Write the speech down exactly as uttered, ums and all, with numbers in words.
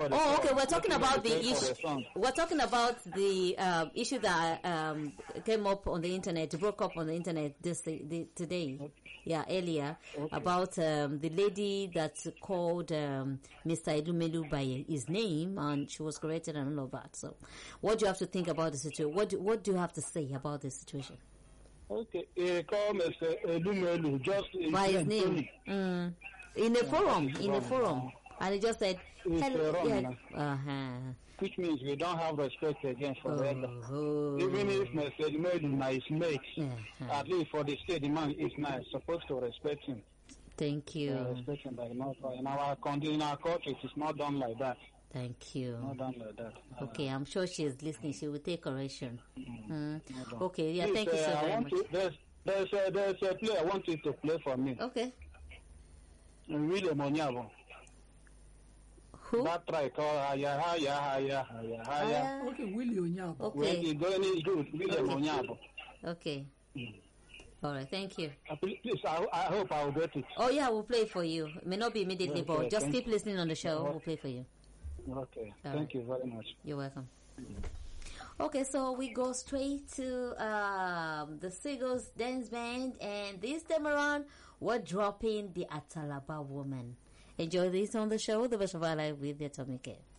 the Oh, song. okay. We're talking Looking at about the tape for issue. We're talking about the um, issue that um, came up on the internet, broke up on the internet this the, today. Okay. Yeah, earlier Okay. about um, the lady that called um, Mister Edumelu by his name, and she was corrected and all of that. So, what do you have to think about the situation? What do, what do you have to say about the situation? Okay, he called Mister Edumelu just in By his name, mm. in a Yeah, forum, that is in a wrong forum, now. and he just said, It's "Hello, wrong yeah, now. uh-huh. Which means we don't have respect again for the elder. Oh, Even if Mister Edumelu is mate, uh-huh. at least for the state, the man is nice, supposed to respect him. Thank you, Uh, respect him, but not in our country, in our culture, it is not done like that. thank you." Not done like that. Uh, Okay, I'm sure she is listening. She will take correction. Mm, Mm. not done. Okay, yeah, Please, thank you so uh, I very want much. to, there's, there's, a, there's a play I want you to play for me. Okay, William Onyabo. who? That try called Haya, Haya, Haya, Haya, Haya. Aya. Okay, Willie Onyabo. When Okay, you go any good, William Okay. Onyabo. okay. Mm. All right, thank you. Uh, Please, please, I, I hope I will get it. Oh yeah, we'll play for you. It may not be immediately, Okay, but just thank keep listening on the show. We'll play for you. Okay, All thank right. you very much. You're welcome. Okay, so we go straight to um, the Seagulls Dance Band, and this time around, we're dropping the Atalaba Woman. Enjoy this on the show, The Best of Our Life with the Atomic Care.